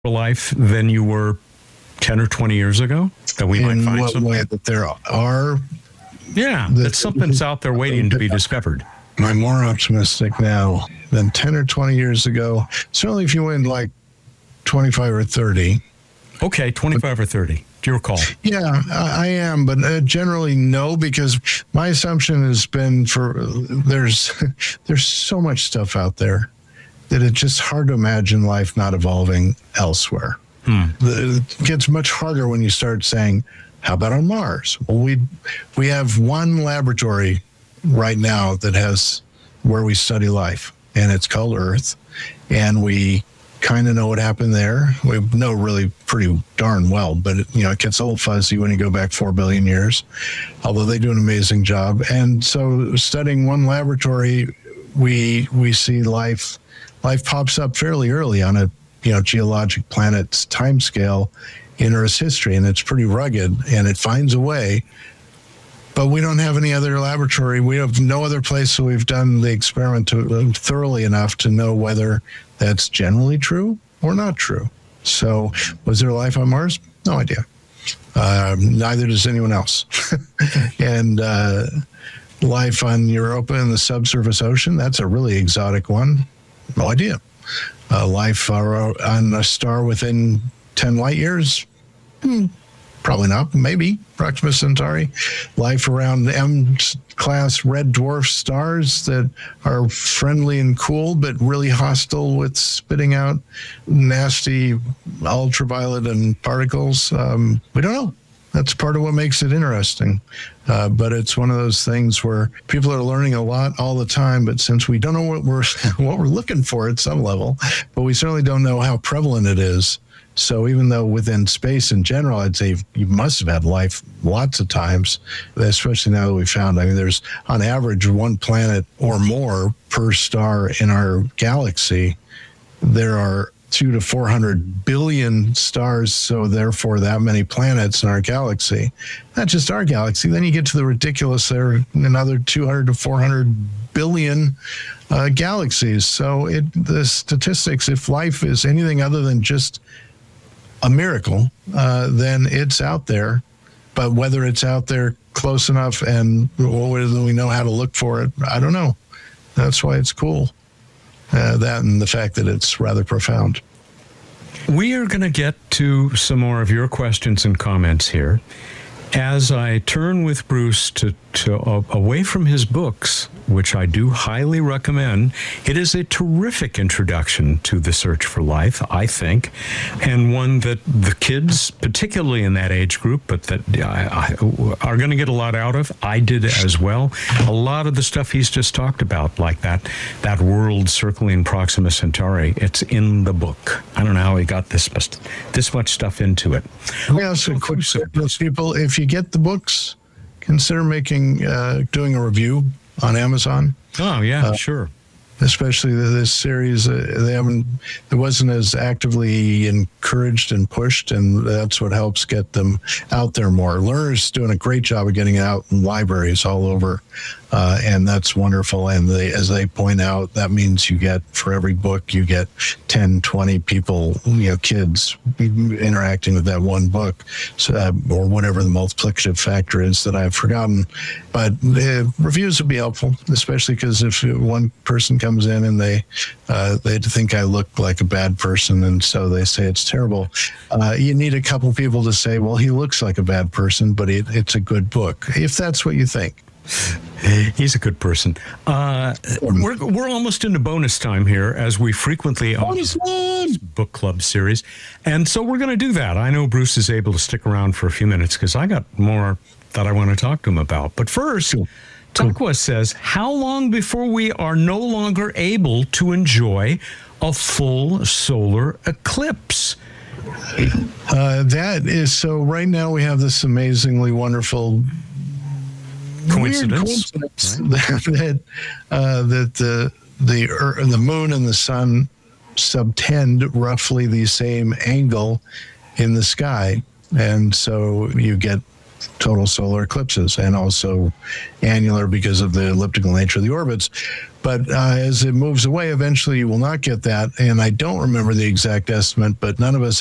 life than you were 10 or 20 years ago? That we might find what something? way that there are? Yeah, that something's out there waiting to be discovered. I'm more optimistic now than 10 or 20 years ago. Certainly if you went like 25 or 30. Okay, 25 or 30. Do you recall? Yeah, I am, but generally no, because my assumption has been there's so much stuff out there that it's just hard to imagine life not evolving elsewhere. It gets much harder when you start saying, how about on Mars? Well, we have one laboratory right now that has where we study life, and it's called Earth, and we kind of know what happened there. We know really pretty darn well, but it gets a little fuzzy when you go back 4 billion years, although they do an amazing job. And so studying one laboratory, we see life pops up fairly early on a geologic planet's timescale in Earth's history, and it's pretty rugged, and it finds a way. But we don't have any other laboratory. We have no other place that we've done the experiment thoroughly enough to know whether that's generally true or not true. So was there life on Mars? No idea. Neither does anyone else. And life on Europa in the subsurface ocean, that's a really exotic one. No idea. Life on a star within 10 light years? Probably not. Maybe. Proxima Centauri. Life around M-class red dwarf stars that are friendly and cool, but really hostile with spitting out nasty ultraviolet and particles. We don't know. That's part of what makes it interesting. But it's one of those things where people are learning a lot all the time, but since we don't know what we're looking for at some level, but we certainly don't know how prevalent it is. So even though within space in general, I'd say you must have had life lots of times, especially now that we found, there's on average one planet or more per star in our galaxy. There are 200 to 400 billion stars, so therefore that many planets in our galaxy. Not just our galaxy. Then you get to the ridiculous, there are another 200 to 400 billion galaxies. So the statistics, if life is anything other than just a miracle, then it's out there. But whether it's out there close enough and whether we know how to look for it, I don't know. That's why it's cool. That and the fact that it's rather profound. We are going to get to some more of your questions and comments here. As I turn with Bruce to away from his books, which I do highly recommend, it is a terrific introduction to the search for life, I think, and one that the kids, particularly in that age group, but that are going to get a lot out of. I did as well. A lot of the stuff he's just talked about, like that world circling Proxima Centauri, it's in the book. I don't know how he got this much stuff into it. We also quick those people, if you get the books, consider doing a review on Amazon. Oh yeah, sure. Especially this series, it wasn't as actively encouraged and pushed, and that's what helps get them out there more. Learner's doing a great job of getting it out in libraries all over, and that's wonderful. And as they point out, that means for every book, you get 10, 20 people, kids interacting with that one book, or whatever the multiplicative factor is that I've forgotten. But reviews would be helpful, especially because if one person comes in and they think I look like a bad person, and so they say it's terrible. You need a couple people to say, well, he looks like a bad person, but it's a good book, if that's what you think. He's a good person. We're almost into bonus time here, as we frequently on this book club series, and so we're going to do that. I know Bruce is able to stick around for a few minutes because I got more that I want to talk to him about. But first, Takwa says, how long before we are no longer able to enjoy a full solar eclipse? That is, so right now we have this amazingly wonderful coincidence that the moon and the sun subtend roughly the same angle in the sky, and so you get total solar eclipses, and also annular because of the elliptical nature of the orbits. But as it moves away, eventually you will not get that. And I don't remember the exact estimate, but none of us